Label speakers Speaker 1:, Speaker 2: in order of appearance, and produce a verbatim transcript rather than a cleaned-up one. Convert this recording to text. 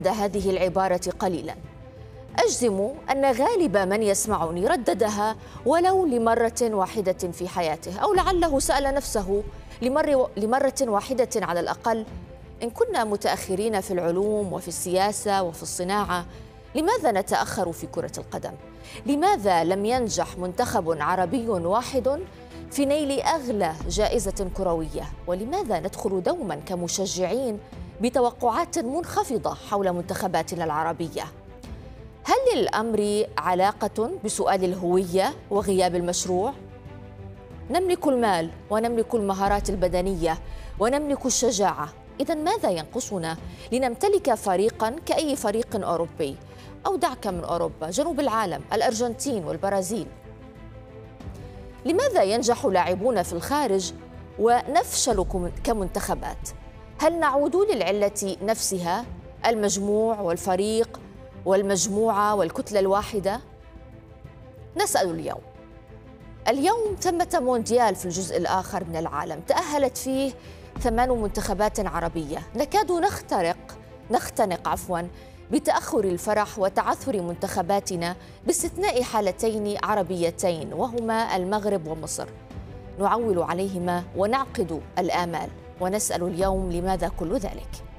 Speaker 1: هذه العبارة قليلا. أجزم أن غالب من يسمعني رددها ولو لمرة واحدة في حياته، أو لعله سأل نفسه لمر لمرة واحدة على الأقل: إن كنا متأخرين في العلوم وفي السياسة وفي الصناعة، لماذا نتأخر في كرة القدم؟ لماذا لم ينجح منتخب عربي واحد في نيل أغلى جائزة كروية؟ ولماذا ندخل دوما كمشجعين بتوقعات منخفضة حول منتخباتنا العربية؟ هل للأمر علاقة بسؤال الهوية وغياب المشروع؟ نملك المال ونملك المهارات البدنية ونملك الشجاعة، إذن ماذا ينقصنا لنمتلك فريقاً كأي فريق أوروبي؟ أو دعك من أوروبا، جنوب العالم، الأرجنتين والبرازيل. لماذا ينجح لاعبون في الخارج ونفشل كمنتخبات؟ هل نعود للعلة نفسها، المجموع والفريق والمجموعة والكتلة الواحدة؟ نسأل اليوم. اليوم ثمة مونديال في الجزء الآخر من العالم تأهلت فيه ثمان منتخبات عربية. نكاد نخترق نختنق عفواً بتأخر الفرح وتعثر منتخباتنا باستثناء حالتين عربيتين، وهما المغرب ومصر. نعول عليهما ونعقد الآمال ونسأل اليوم: لماذا كل ذلك؟